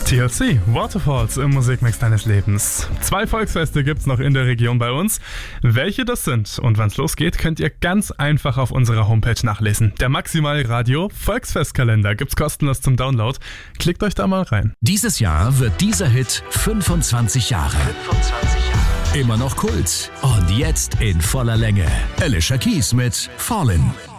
TLC, Waterfalls im Musikmix deines Lebens. 2 Volksfeste gibt's noch in der Region bei uns. Welche das sind und wann's losgeht, könnt ihr ganz einfach auf unserer Homepage nachlesen. Der Maximal Radio Volksfestkalender gibt's kostenlos zum Download. Klickt euch da mal rein. Dieses Jahr wird dieser Hit 25 Jahre. Immer noch Kult und jetzt in voller Länge. Alicia Keys mit Fallin'.